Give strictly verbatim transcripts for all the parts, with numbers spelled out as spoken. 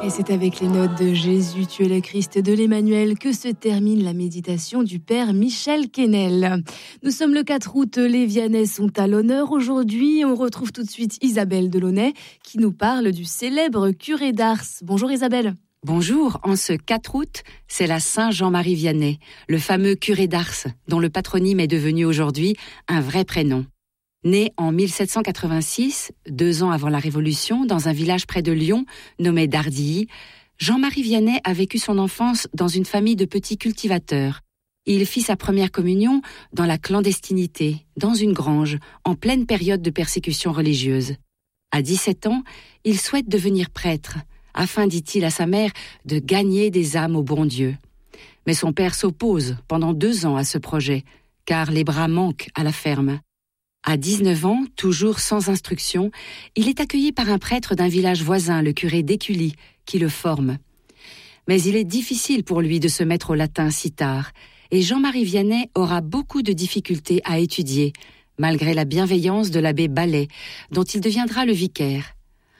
Et c'est avec les notes de Jésus, tu es le Christ de l'Emmanuel que se termine la méditation du Père Michel Quesnel. Nous sommes le quatre août, les Viannais sont à l'honneur aujourd'hui. On retrouve tout de suite Isabelle Delaunay qui nous parle du célèbre curé d'Ars. Bonjour Isabelle. Bonjour, en ce quatre août, c'est la Saint Jean-Marie Vianney, le fameux curé d'Ars, dont le patronyme est devenu aujourd'hui un vrai prénom. Né en mille sept cent quatre-vingt-six, deux ans avant la Révolution, dans un village près de Lyon, nommé Dardilly, Jean-Marie Vianney a vécu son enfance dans une famille de petits cultivateurs. Il fit sa première communion dans la clandestinité, dans une grange, en pleine période de persécution religieuse. À dix-sept ans, il souhaite devenir prêtre, afin, dit-il à sa mère, de gagner des âmes au bon Dieu. Mais son père s'oppose pendant deux ans à ce projet, car les bras manquent à la ferme. À dix-neuf ans, toujours sans instruction, il est accueilli par un prêtre d'un village voisin, le curé d'Écully, qui le forme. Mais il est difficile pour lui de se mettre au latin si tard, et Jean-Marie Vianney aura beaucoup de difficultés à étudier, malgré la bienveillance de l'abbé Ballet, dont il deviendra le vicaire.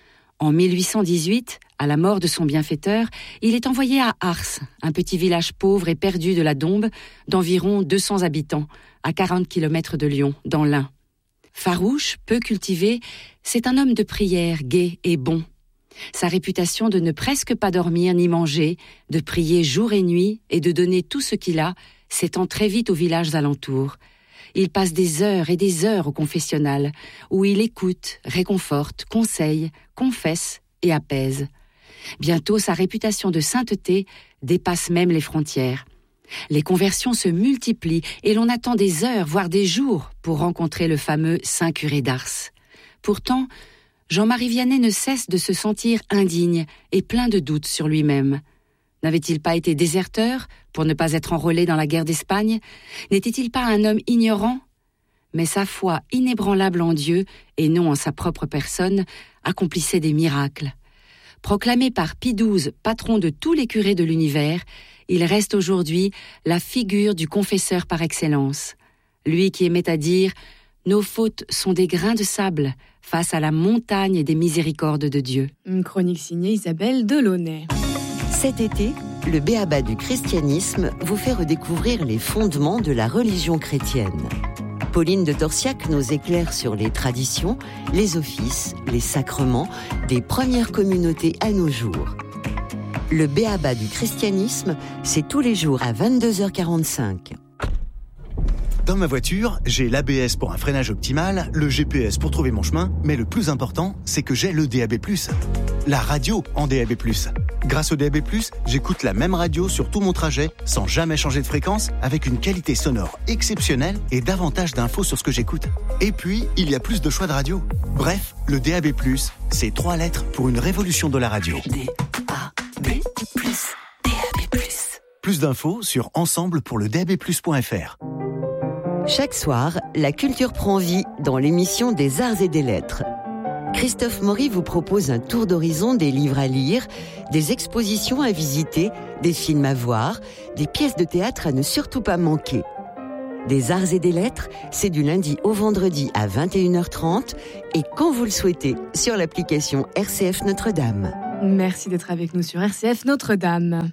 En mille huit cent dix-huit, à la mort de son bienfaiteur, il est envoyé à Ars, un petit village pauvre et perdu de la Dombe, d'environ deux cents habitants, à quarante kilomètres de Lyon, dans l'Ain. Farouche, peu cultivé, c'est un homme de prière, gai et bon. Sa réputation de ne presque pas dormir ni manger, de prier jour et nuit et de donner tout ce qu'il a, s'étend très vite aux villages alentours. Il passe des heures et des heures au confessionnal, où il écoute, réconforte, conseille, confesse et apaise. Bientôt, sa réputation de sainteté dépasse même les frontières. Les conversions se multiplient et l'on attend des heures, voire des jours, pour rencontrer le fameux Saint curé d'Ars. Pourtant, Jean-Marie Vianney ne cesse de se sentir indigne et plein de doutes sur lui-même. N'avait-il pas été déserteur pour ne pas être enrôlé dans la guerre d'Espagne ? N'était-il pas un homme ignorant ? Mais sa foi inébranlable en Dieu, et non en sa propre personne, accomplissait des miracles. Proclamé par Pie douze, patron de tous les curés de l'univers, il reste aujourd'hui la figure du confesseur par excellence. Lui qui aimait à dire « Nos fautes sont des grains de sable face à la montagne des miséricordes de Dieu ». Une chronique signée Isabelle Delaunay. Cet été, le B.A.B.A. du christianisme vous fait redécouvrir les fondements de la religion chrétienne. Pauline de Torsiac nous éclaire sur les traditions, les offices, les sacrements des premières communautés à nos jours. Le B.A.B.A. du christianisme, c'est tous les jours à vingt-deux heures quarante-cinq. Dans ma voiture, j'ai l'A B S pour un freinage optimal, le G P S pour trouver mon chemin, mais le plus important, c'est que j'ai le D A B plus. La radio en D A B plus. Grâce au D A B plus, j'écoute la même radio sur tout mon trajet, sans jamais changer de fréquence, avec une qualité sonore exceptionnelle et davantage d'infos sur ce que j'écoute. Et puis, il y a plus de choix de radio. Bref, le D A B plus, c'est trois lettres pour une révolution de la radio. D A B plus, D A B plus. Plus d'infos sur ensemble pour le D A B plus point F R. Chaque soir, la culture prend vie dans l'émission des Arts et des Lettres. Christophe Maury vous propose un tour d'horizon des livres à lire, des expositions à visiter, des films à voir, des pièces de théâtre à ne surtout pas manquer. Des Arts et des Lettres, c'est du lundi au vendredi à vingt et une heures trente et quand vous le souhaitez sur l'application R C F Notre-Dame. Merci d'être avec nous sur R C F Notre-Dame.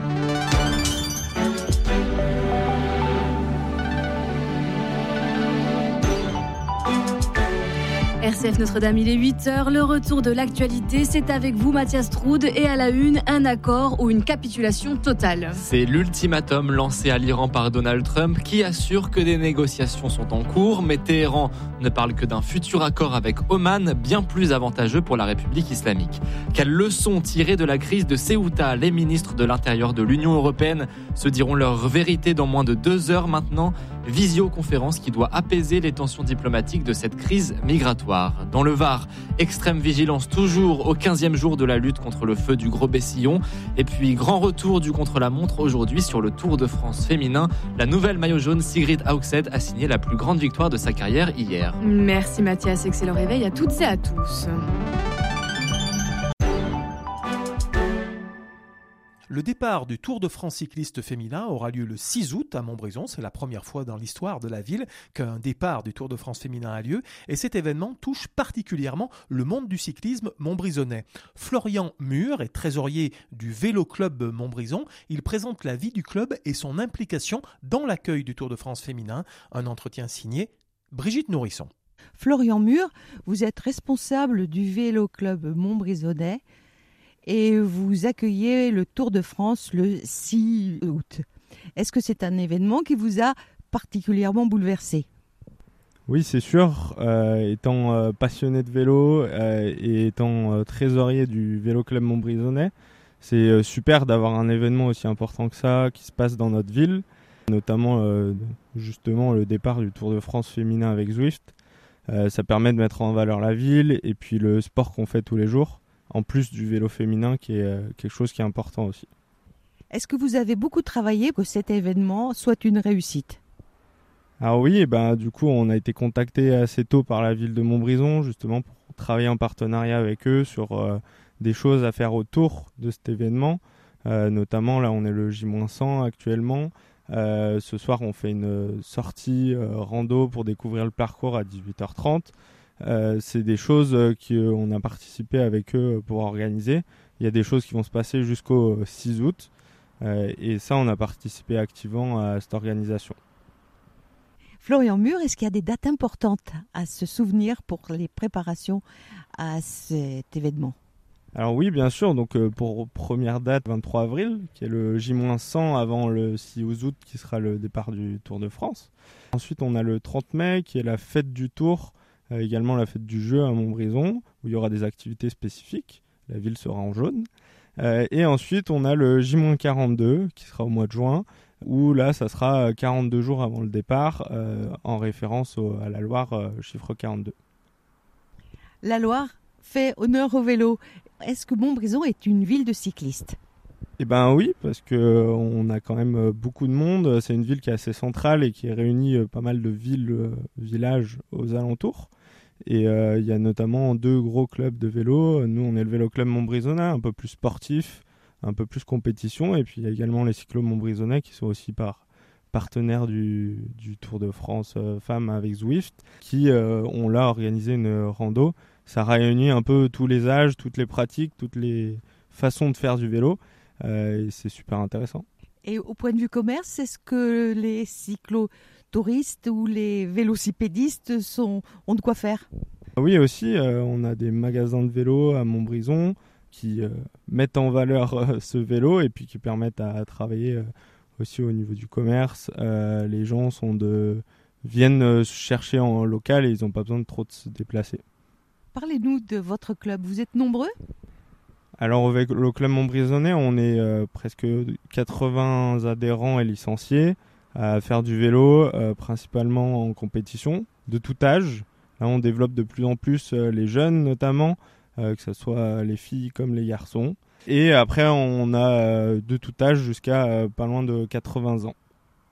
R C F Notre-Dame, il est huit heures, le retour de l'actualité, c'est avec vous Mathias Troud et à la une, un accord ou une capitulation totale. C'est l'ultimatum lancé à l'Iran par Donald Trump qui assure que des négociations sont en cours, mais Téhéran ne parle que d'un futur accord avec Oman bien plus avantageux pour la République islamique. Quelle leçon tirer de la crise de Ceuta ? Les ministres de l'Intérieur de l'Union européenne se diront leur vérité dans moins de deux heures maintenant. Visioconférence qui doit apaiser les tensions diplomatiques de cette crise migratoire. Dans le Var, extrême vigilance toujours au quinzième jour de la lutte contre le feu du Gros Bessillon. Et puis grand retour du contre-la-montre aujourd'hui sur le Tour de France féminin. La nouvelle maillot jaune Sigrid Hauxet a signé la plus grande victoire de sa carrière hier. Merci Mathias, excellent réveil à toutes et à tous. Le départ du Tour de France cycliste féminin aura lieu le six août à Montbrison. C'est la première fois dans l'histoire de la ville qu'un départ du Tour de France féminin a lieu. Et cet événement touche particulièrement le monde du cyclisme montbrisonnais. Florian Mur est trésorier du Vélo Club Montbrison. Il présente la vie du club et son implication dans l'accueil du Tour de France féminin. Un entretien signé Brigitte Nourrisson. Florian Mur, vous êtes responsable du Vélo Club Montbrisonnais et vous accueillez le Tour de France le six août. Est-ce que c'est un événement qui vous a particulièrement bouleversé ? Oui, c'est sûr. Euh, étant euh, passionné de vélo euh, et étant euh, trésorier du Vélo Club Montbrisonnais, c'est euh, super d'avoir un événement aussi important que ça qui se passe dans notre ville, notamment euh, justement le départ du Tour de France féminin avec Zwift. Euh, ça permet de mettre en valeur la ville et puis le sport qu'on fait tous les jours, en plus du vélo féminin qui est euh, quelque chose qui est important aussi. Est-ce que vous avez beaucoup travaillé pour que cet événement soit une réussite ? Alors oui, et ben, du coup on a été contacté assez tôt par la ville de Montbrison justement pour travailler en partenariat avec eux sur euh, des choses à faire autour de cet événement. Euh, notamment là on est le J cent actuellement. Euh, ce soir on fait une sortie euh, rando pour découvrir le parcours à dix-huit heures trente. Euh, c'est des choses euh, qu'on a participé avec eux pour organiser. Il y a des choses qui vont se passer jusqu'au six août euh, et ça on a participé activement à cette organisation. Florian Mur, est-ce qu'il y a des dates importantes à se souvenir pour les préparations à cet événement ? Alors oui, bien sûr. Donc euh, pour première date, vingt-trois avril, qui est le J cent avant le six août, qui sera le départ du Tour de France. Ensuite, on a le trente mai, qui est la fête du Tour, euh, également la fête du jeu à Montbrison, où il y aura des activités spécifiques. La ville sera en jaune. Euh, et ensuite, on a le J quarante-deux, qui sera au mois de juin, où là, ça sera quarante-deux jours avant le départ, euh, en référence au, à la Loire, euh, chiffre quarante-deux. La Loire fait honneur au vélo. Est-ce que Montbrison est une ville de cyclistes ? Eh ben oui, parce qu'on a quand même beaucoup de monde. C'est une ville qui est assez centrale et qui réunit pas mal de villes, euh, villages aux alentours. Et euh, il y a notamment deux gros clubs de vélo. Nous, on est le Vélo Club Montbrisonnais, un peu plus sportif, un peu plus compétition. Et puis il y a également les cyclos montbrisonnais qui sont aussi par partenaires du, du Tour de France euh, femmes avec Zwift, qui euh, ont là organisé une rando. Ça réunit un peu tous les âges, toutes les pratiques, toutes les façons de faire du vélo. Euh, et c'est super intéressant. Et au point de vue commerce, est-ce que les cyclotouristes ou les vélocipédistes sont, ont de quoi faire ? Oui, aussi, euh, on a des magasins de vélo à Montbrison qui euh, mettent en valeur euh, ce vélo et puis qui permettent à, à travailler euh, aussi au niveau du commerce. Euh, les gens sont de, viennent euh, chercher en local et ils n'ont pas besoin de trop de se déplacer. Parlez-nous de votre club. Vous êtes nombreux ? Alors avec le club Montbrisonnais, on est euh, presque quatre-vingts adhérents et licenciés à faire du vélo, euh, principalement en compétition, de tout âge. Là, on développe de plus en plus euh, les jeunes notamment, euh, que ce soit les filles comme les garçons. Et après, on a euh, de tout âge jusqu'à euh, pas loin de quatre-vingts ans.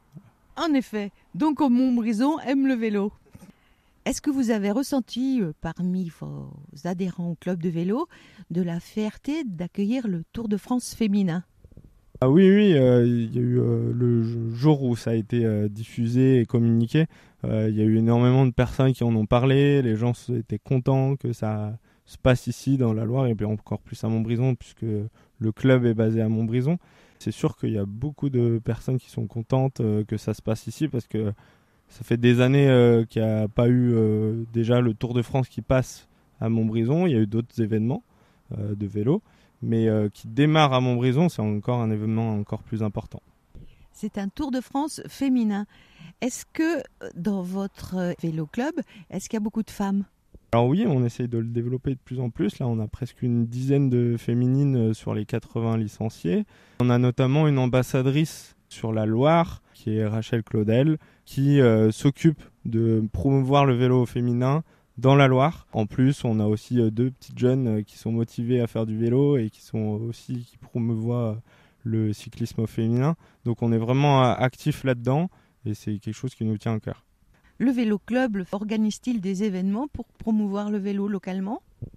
En effet, donc Montbrison aime le vélo. Est-ce que vous avez ressenti, euh, parmi vos adhérents au club de vélo, de la fierté d'accueillir le Tour de France féminin ? Ah oui, oui, euh, il y a eu euh, le jour où ça a été euh, diffusé et communiqué, euh, il y a eu énormément de personnes qui en ont parlé, les gens étaient contents que ça se passe ici dans la Loire et puis encore plus à Montbrison puisque le club est basé à Montbrison. C'est sûr qu'il y a beaucoup de personnes qui sont contentes euh, que ça se passe ici parce que ça fait des années euh, qu'il n'y a pas eu euh, déjà le Tour de France qui passe à Montbrison. Il y a eu d'autres événements euh, de vélo, mais euh, qui démarre à Montbrison, c'est encore un événement encore plus important. C'est un Tour de France féminin. Est-ce que dans votre vélo club, est-ce qu'il y a beaucoup de femmes ? Alors oui, on essaye de le développer de plus en plus. Là, on a presque une dizaine de féminines sur les quatre-vingts licenciés. On a notamment une ambassadrice sur la Loire, qui est Rachel Claudel, qui euh, s'occupe de promouvoir le vélo féminin dans la Loire. En plus, on a aussi euh, deux petites jeunes euh, qui sont motivées à faire du vélo et qui sont aussi qui promouvoient euh, le cyclisme féminin. Donc on est vraiment euh, actifs là-dedans et c'est quelque chose qui nous tient à cœur. Le Vélo Club organise-t-il des événements pour promouvoir le vélo localement ?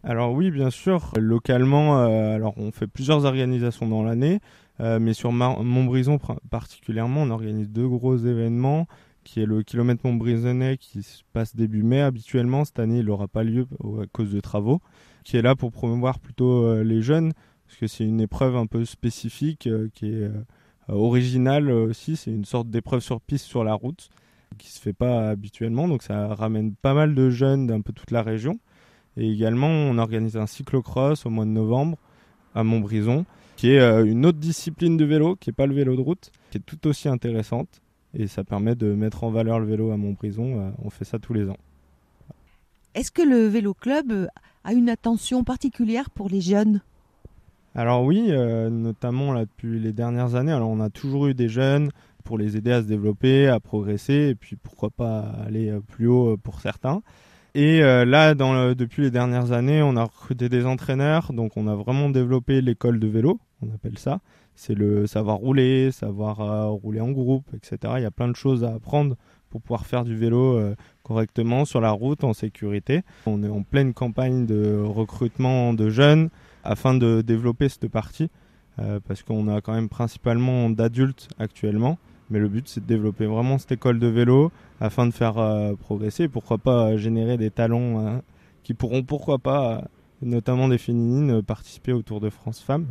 Alors oui, bien sûr. Localement, euh, alors on fait plusieurs organisations dans l'année, euh, mais sur Mar- Montbrison pr- particulièrement, on organise deux gros événements, qui est le kilomètre montbrisonnais qui se passe début mai habituellement. Cette année, il n'aura pas lieu à cause de travaux, qui est là pour promouvoir plutôt euh, les jeunes, parce que c'est une épreuve un peu spécifique, euh, qui est euh, originale aussi. C'est une sorte d'épreuve sur piste sur la route, qui ne se fait pas habituellement, donc ça ramène pas mal de jeunes d'un peu toute la région. Et également, on organise un cyclocross au mois de novembre à Montbrison, qui est euh, une autre discipline de vélo, qui n'est pas le vélo de route, qui est tout aussi intéressante. Et ça permet de mettre en valeur le vélo à Montbrison. Euh, on fait ça tous les ans. Est-ce que le vélo club a une attention particulière pour les jeunes ? Alors oui, euh, notamment là, depuis les dernières années. Alors on a toujours eu des jeunes pour les aider à se développer, à progresser, et puis pourquoi pas aller plus haut pour certains. Et euh, là, dans le, depuis les dernières années, on a recruté des entraîneurs, donc on a vraiment développé l'école de vélo, on appelle ça. C'est le savoir rouler, savoir euh, rouler en groupe, et cetera. Il y a plein de choses à apprendre pour pouvoir faire du vélo euh, correctement sur la route, en sécurité. On est en pleine campagne de recrutement de jeunes afin de développer cette partie, euh, parce qu'on a quand même principalement d'adultes actuellement. Mais le but, c'est de développer vraiment cette école de vélo afin de faire euh, progresser. Pourquoi pas euh, générer des talents euh, qui pourront, pourquoi pas, euh, notamment des féminines, euh, participer au Tour de France Femmes.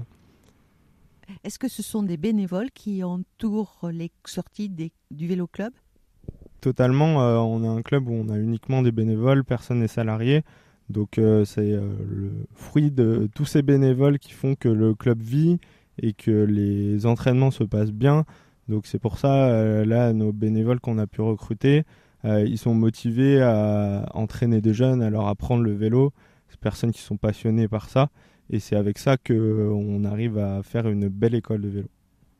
Est-ce que ce sont des bénévoles qui entourent les sorties des, du vélo club ? Totalement. Euh, on a un club où on a uniquement des bénévoles, personne n'est salarié. Donc euh, c'est euh, le fruit de tous ces bénévoles qui font que le club vit et que les entraînements se passent bien. Donc c'est pour ça, euh, là, nos bénévoles qu'on a pu recruter, euh, ils sont motivés à entraîner des jeunes, à leur apprendre le vélo. C'est des personnes qui sont passionnées par ça. Et c'est avec ça qu'on arrive à faire une belle école de vélo.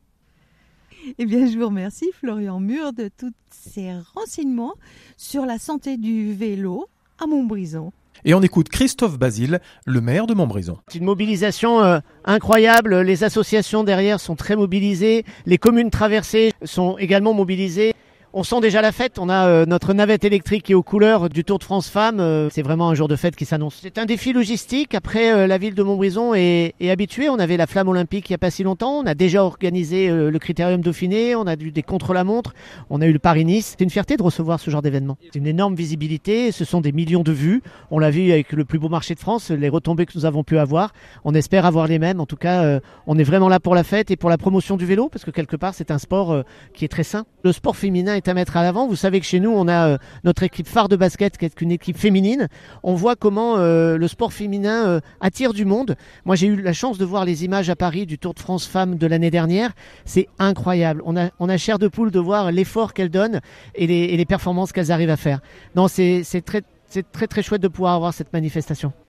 Eh bien, je vous remercie, Florian Mur, de tous ces renseignements sur la santé du vélo à Montbrison. Et on écoute Christophe Basile, le maire de Montbrison. C'est une mobilisation euh, incroyable. Les associations derrière sont très mobilisées. Les communes traversées sont également mobilisées. On sent déjà la fête, on a euh, notre navette électrique qui est aux couleurs du Tour de France Femmes. Euh, c'est vraiment un jour de fête qui s'annonce. C'est un défi logistique. Après, euh, la ville de Montbrison est, est habituée. On avait la flamme olympique il n'y a pas si longtemps. On a déjà organisé euh, le Critérium Dauphiné. On a eu des contre-la-montre. On a eu le Paris-Nice. C'est une fierté de recevoir ce genre d'événement. C'est une énorme visibilité. Ce sont des millions de vues. On l'a vu avec le plus beau marché de France, les retombées que nous avons pu avoir. On espère avoir les mêmes. En tout cas, euh, on est vraiment là pour la fête et pour la promotion du vélo parce que quelque part, c'est un sport euh, qui est très sain. Le sport féminin est à mettre à l'avant. Vous savez que chez nous, on a euh, notre équipe phare de basket qui est une équipe féminine. On voit comment euh, le sport féminin euh, attire du monde. Moi, j'ai eu la chance de voir les images à Paris du Tour de France Femmes de l'année dernière. C'est incroyable. On a, on a chair de poule de voir l'effort qu'elles donnent et les, et les performances qu'elles arrivent à faire. Non, c'est, c'est très, c'est très très chouette de pouvoir avoir cette manifestation.